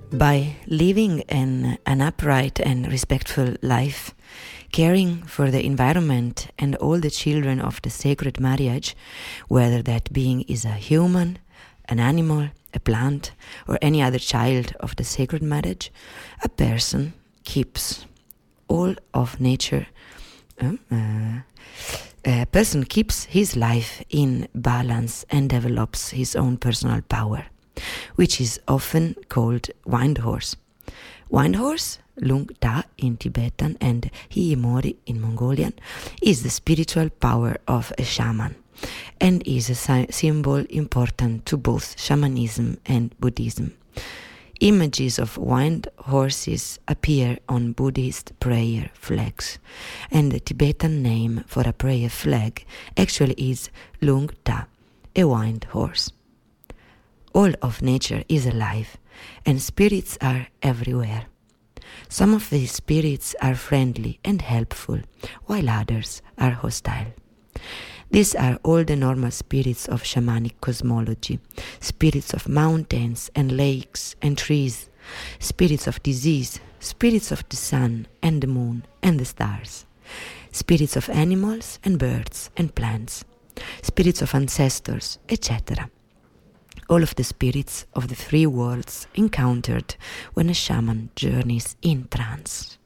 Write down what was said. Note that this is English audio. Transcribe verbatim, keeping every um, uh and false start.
By living an, an upright and respectful life, caring for the environment and all the children of the sacred marriage, whether that being is a human, an animal, a plant, or any other child of the sacred marriage, a person keeps all of nature, uh, uh, a person keeps his life in balance and develops his own personal power, which is often called wind horse. Wind horse, Lung Ta in Tibetan and Hiimori in Mongolian, is the spiritual power of a shaman and is a si- symbol important to both shamanism and Buddhism. Images of wind horses appear on Buddhist prayer flags, and the Tibetan name for a prayer flag actually is Lung Ta, a wind horse. All of nature is alive, and spirits are everywhere. Some of these spirits are friendly and helpful, while others are hostile. These are all the normal spirits of shamanic cosmology, spirits of mountains and lakes and trees, spirits of disease, spirits of the sun and the moon and the stars, spirits of animals and birds and plants, spirits of ancestors, et cetera. All of the spirits of the three worlds encountered when a shaman journeys in trance.